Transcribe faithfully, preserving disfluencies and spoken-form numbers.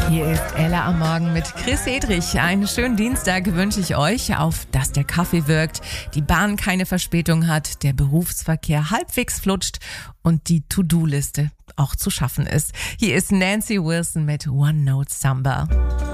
Hier ist Ella am Morgen mit Chris Edrich. Einen schönen Dienstag wünsche ich euch, auf dass der Kaffee wirkt, die Bahn keine Verspätung hat, der Berufsverkehr halbwegs flutscht und die To-Do-Liste auch zu schaffen ist. Hier ist Nancy Wilson mit One Note Samba.